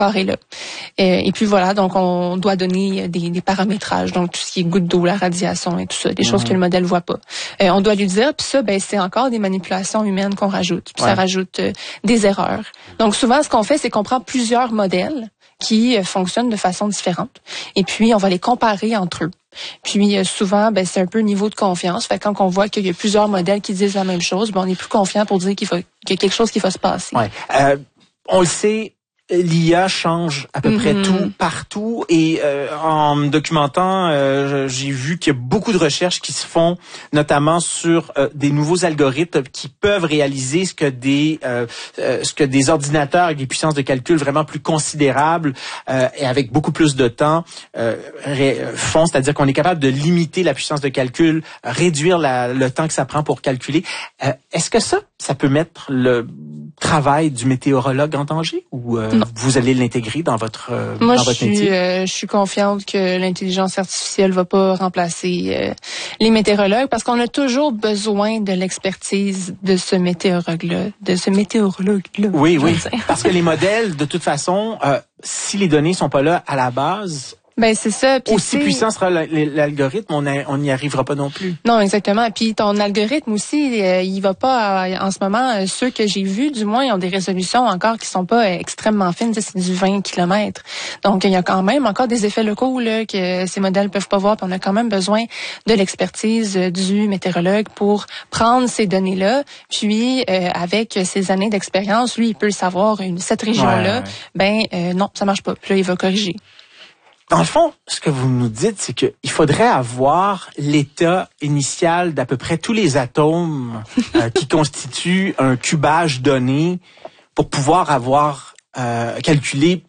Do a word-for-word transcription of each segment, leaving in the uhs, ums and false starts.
carré-là. Et, et puis voilà, donc on doit donner des, des paramétrages, donc tout ce qui est goutte d'eau, la radiation et tout ça, des mmh. choses que le modèle voit pas. Euh, on doit lui dire, puis ça, ben c'est encore des manipulations humaines qu'on rajoute. Puis ouais. ça rajoute euh, des erreurs. Donc souvent, ce qu'on fait, c'est qu'on prend plusieurs modèles qui euh, fonctionnent de façon différente, et puis on va les comparer entre eux. Puis euh, souvent, ben c'est un peu niveau de confiance. Fait que quand on voit qu'il y a plusieurs modèles qui disent la même chose, ben on est plus confiant pour dire qu'il faut qu'il y a quelque chose qui va se passer. Ouais. Euh, on le sait. L'I A change à peu mm-hmm. près tout, partout. Et euh, en me documentant, euh, j'ai vu qu'il y a beaucoup de recherches qui se font, notamment sur euh, des nouveaux algorithmes qui peuvent réaliser ce que des euh, euh, ce que des ordinateurs avec des puissances de calcul vraiment plus considérables euh, et avec beaucoup plus de temps euh, ré, font. C'est-à-dire qu'on est capable de limiter la puissance de calcul, réduire la, le temps que ça prend pour calculer. Euh, est-ce que ça, ça peut mettre le travail du météorologue en danger ou euh, vous allez l'intégrer dans votre euh, Moi, dans votre je suis, métier? Euh, je suis confiante que l'intelligence artificielle va pas remplacer euh, les météorologues parce qu'on a toujours besoin de l'expertise de ce météorologue-là, de ce météorologue-là. Oui, oui. Parce que les modèles, de toute façon, euh, si les données sont pas là à la base. Ben c'est ça. Puis aussi puissant sera l'algorithme, on n'y arrivera pas non plus. Non, exactement. Puis ton algorithme aussi, euh, il va pas euh, en ce moment. Euh, ceux que j'ai vus, du moins, ils ont des résolutions encore qui sont pas euh, extrêmement fines. C'est du vingt kilomètres. Donc il y a quand même encore des effets locaux là que ces modèles peuvent pas voir. Puis on a quand même besoin de l'expertise euh, du météorologue pour prendre ces données-là. Puis euh, avec ses années d'expérience, lui, il peut le savoir. Une, cette région-là, ouais, ouais. ben euh, non, ça marche pas. Puis là, il va corriger. Dans le fond, ce que vous nous dites, c'est qu'il faudrait avoir l'état initial d'à peu près tous les atomes euh, qui constituent un cubage donné pour pouvoir avoir euh, calculé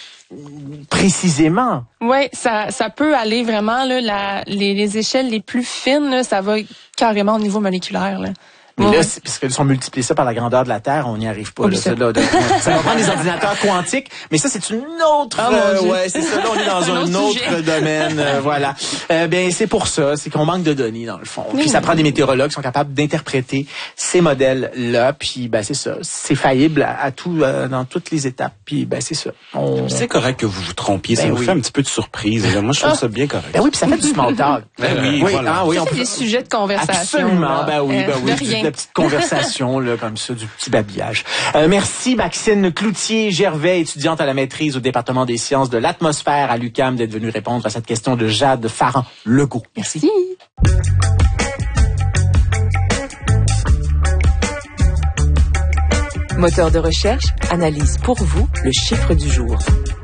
précisément. Oui, ça ça peut aller vraiment là, la, les, les échelles les plus fines, là, ça va carrément au niveau moléculaire là. Mais ouais. là, parce que si on multiplie ça par la grandeur de la Terre, on n'y arrive pas. Là, ça. Là, de, ça va prendre des ordinateurs quantiques, mais ça, c'est une autre... Oh, euh, ouais, c'est ça. Là, on est dans un, un autre sujet. domaine. Euh, voilà. Euh, ben, c'est pour ça. C'est qu'on manque de données, dans le fond. Puis, oui. ça prend des météorologues qui sont capables d'interpréter ces modèles-là. Puis, ben, c'est ça. C'est faillible à, à tout, euh, dans toutes les étapes. Puis, ben, c'est ça. On... C'est correct que vous vous trompiez. Ben, ça vous oui. fait un petit peu de surprise. Moi, je trouve ah. ça bien correct. Ben oui, puis ça fait du small talk. Ben oui, oui, voilà. ah, oui, ça on fait peut... des sujets de conversation. Absolument. Là. Ben oui, ben oui. Euh, de rien. De petites conversations. Là, comme ça, du petit babillage. Euh, merci Maxine Cloutier-Gervais, étudiante à la maîtrise au département des sciences de l'atmosphère à l'U Q A M, d'être venue répondre à cette question de Jade Farand-Legault. Merci. Merci. Moteur de recherche analyse pour vous le chiffre du jour.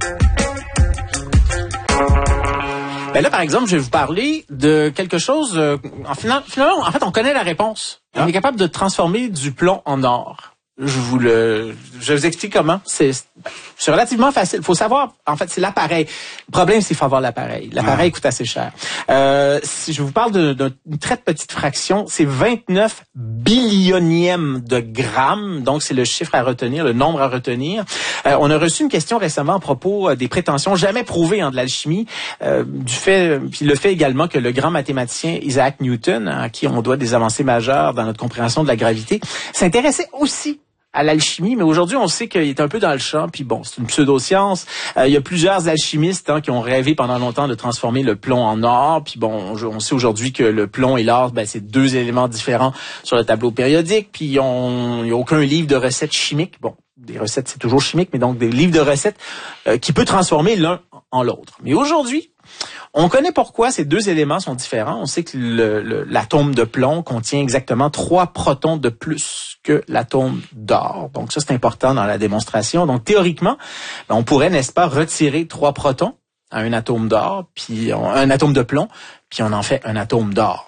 Ben là, par exemple, je vais vous parler de quelque chose. Euh, en final, finalement, en fait, on connaît la réponse. On ah. est capable de transformer du plomb en or. Je vous le, je vous explique comment. C'est, c'est relativement facile. Il faut savoir, en fait, c'est l'appareil. Le problème, c'est qu'il faut avoir l'appareil. L'appareil ah. coûte assez cher. Euh, si je vous parle de, de, d'une très petite fraction, c'est vingt-neuf billionièmes de grammes. Donc, c'est le chiffre à retenir, le nombre à retenir. Euh, on a reçu une question récemment à propos des prétentions jamais prouvées hein, de l'alchimie, euh, du fait, puis le fait également que le grand mathématicien Isaac Newton, à qui on doit des avancées majeures dans notre compréhension de la gravité, s'intéressait aussi à l'alchimie, mais aujourd'hui, on sait qu'il est un peu dans le champ, puis bon, c'est une pseudo-science. Euh, il y a plusieurs alchimistes hein, qui ont rêvé pendant longtemps de transformer le plomb en or, puis bon, on, on sait aujourd'hui que le plomb et l'or, ben, c'est deux éléments différents sur le tableau périodique, puis il n'y a aucun livre de recettes chimiques. Bon, des recettes, c'est toujours chimique, mais donc des livres de recettes euh, qui peut transformer l'un en l'autre. Mais aujourd'hui, on connaît pourquoi ces deux éléments sont différents. On sait que le, le, l'atome de plomb contient exactement trois protons de plus que l'atome d'or. Donc ça, c'est important dans la démonstration. Donc théoriquement, ben, on pourrait, n'est-ce pas, retirer trois protons à un atome d'or, puis on, un atome de plomb, puis on en fait un atome d'or.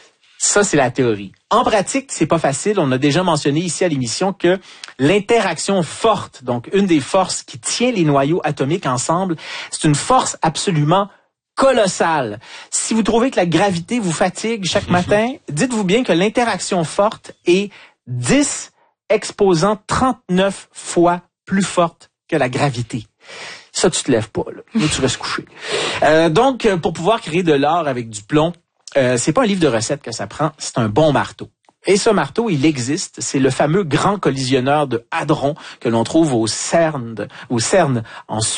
Ça, c'est la théorie. En pratique, c'est pas facile. On a déjà mentionné ici à l'émission que l'interaction forte, donc une des forces qui tient les noyaux atomiques ensemble, c'est une force absolument colossal. Si vous trouvez que la gravité vous fatigue chaque matin, dites-vous bien que l'interaction forte est dix exposant trente-neuf fois plus forte que la gravité. Ça, tu te lèves pas, là. Là, tu restes couché. Euh, donc, pour pouvoir créer de l'or avec du plomb, euh, c'est pas un livre de recettes que ça prend, c'est un bon marteau. Et ce marteau, il existe. C'est le fameux grand collisionneur de hadrons que l'on trouve au CERN, au CERN en Suède.